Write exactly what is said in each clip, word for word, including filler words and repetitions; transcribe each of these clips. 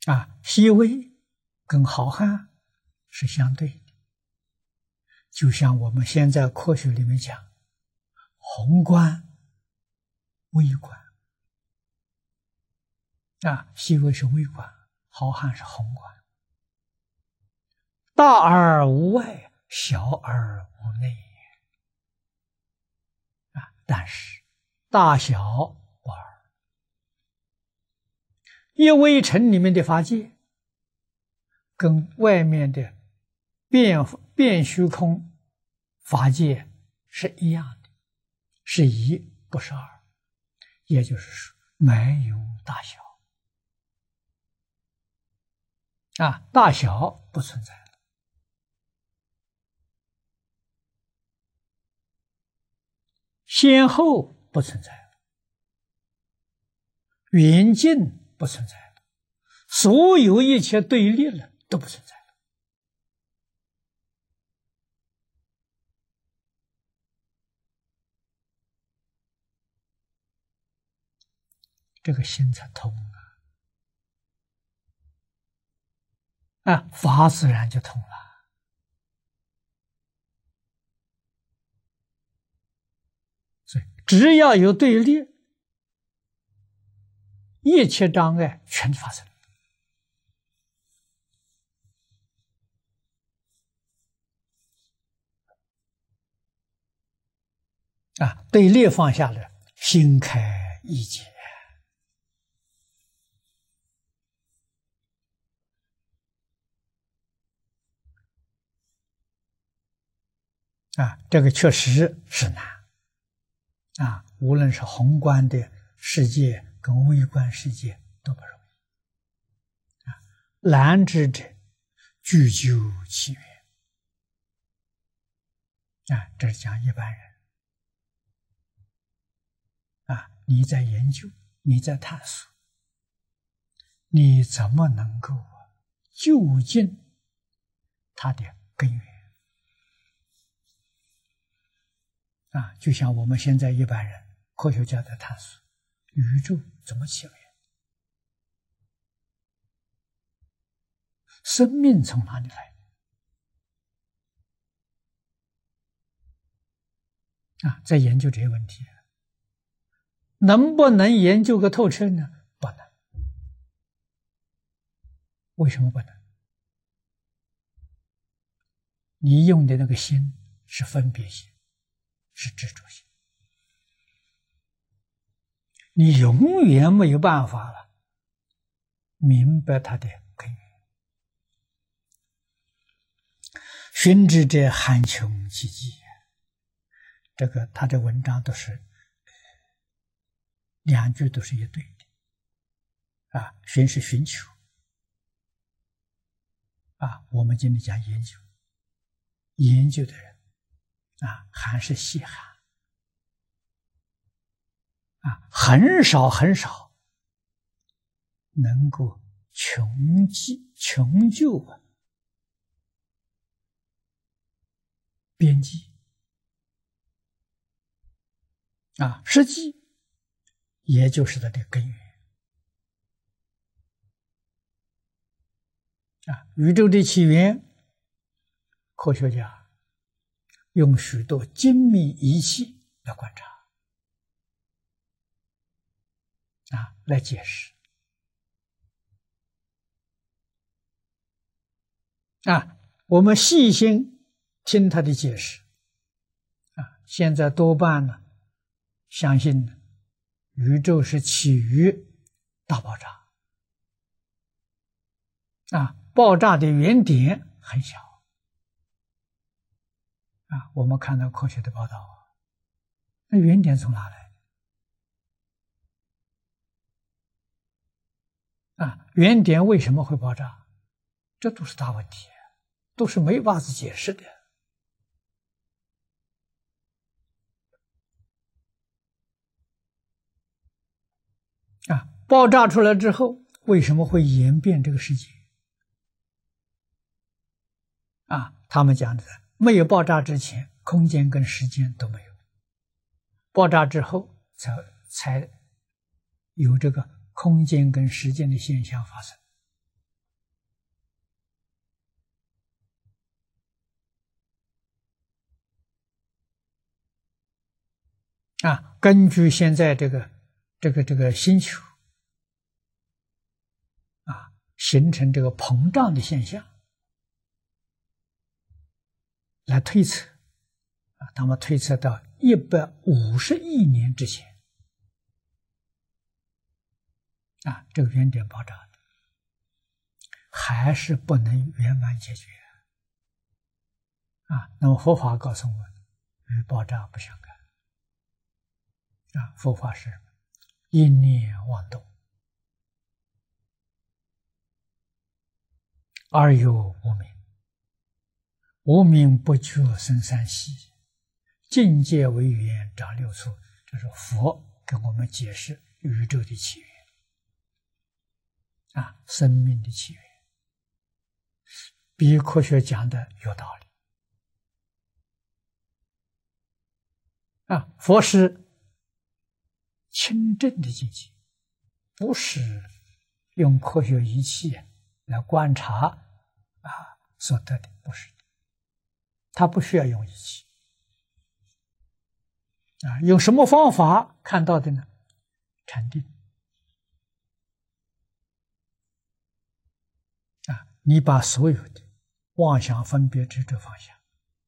啊，细微跟浩瀚是相对的，就像我们现在科学里面讲，宏观、微观。啊，细微是微观，浩瀚是宏观。大而无外，小而无内。啊，但是大小不二。一微尘里面的法界，跟外面的变变虚空法界是一样的，是一不是二，也就是说没有大小。啊，大小不存在了，先后不存在了，远近不存在了，所有一切对立了都不存在了。这个心才通啊！啊，法自然就通了。所以，只要有对立，一切障碍全发生。啊，对立放下了，心开意解。啊，这个确实是难。啊，无论是宏观的世界跟微观世界都不容易。啊，难之者，具究其源。啊，这是讲一般人。啊，你在研究，你在探索，你怎么能够究竟它的根源？啊，就像我们现在一般人，科学家在探索宇宙怎么起源，生命从哪里来？啊，在研究这些问题，能不能研究个透彻呢？不能。为什么不能？你用的那个心是分别心，是执着心，你永远没有办法了明白它的根源。寻知者含穷其迹，这个他的文章都是两句都是一对的。啊，寻是寻求，啊，我们今天讲研究，研究的人，啊，含是细含，啊，很少很少能够穷极穷究啊边际，啊，实际也就是它的根源。啊，宇宙的起源，科学家用许多精密仪器来观察，啊，来解释。啊，我们细心听他的解释，啊，现在多半呢，相信呢，宇宙是起于大爆炸，啊，爆炸的原点很小，啊，我们看到科学的报道啊，那原点从哪来？啊，原点为什么会爆炸？这都是大问题，都是没法子解释的。啊，爆炸出来之后，为什么会演变这个世界？啊，他们讲的，没有爆炸之前，空间跟时间都没有；爆炸之后，才才有这个空间跟时间的现象发生。 啊，根据现在这个这个这个星球啊，形成这个膨胀的现象来推测啊，他们推测到一百五十亿年之前啊，这个原点爆炸的还是不能圆满解决啊。那么佛法告诉我们，与爆炸不相干啊。佛法是一念妄动，而有无明，无明不觉生三息，境界为缘长六处。这是佛给我们解释宇宙的起源啊，生命的起源，比科学讲的有道理啊。佛是清正的境界，不是用科学仪器来观察啊所得的，不是的，他不需要用仪器啊。用什么方法看到的呢？禅定啊，你把所有的妄想分别执着放下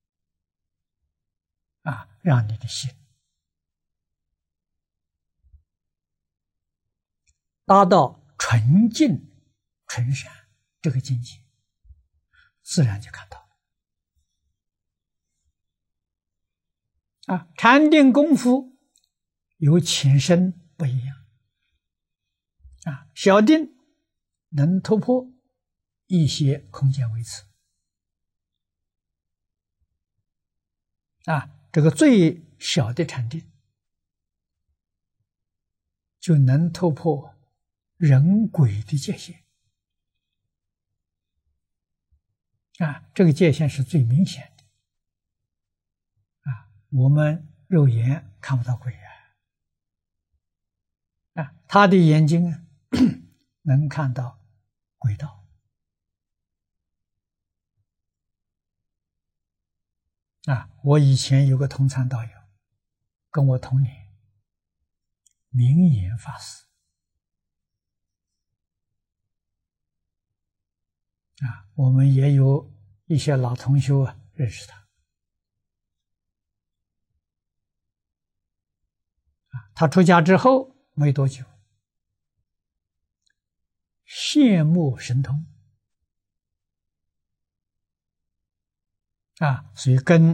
啊，让你的心达到纯净纯善这个境界，自然就看到了啊。禅定功夫有浅深不一样啊，小定能突破一些空间维持啊，这个最小的禅定就能突破人鬼的界限啊，这个界限是最明显的啊。我们肉眼看不到鬼啊，啊，他的眼睛啊能看到鬼道啊。我以前有个同参道友，跟我同年，明眼法师啊，我们也有一些老同修啊认识他啊。他出家之后没多久，羡慕神通啊，所以跟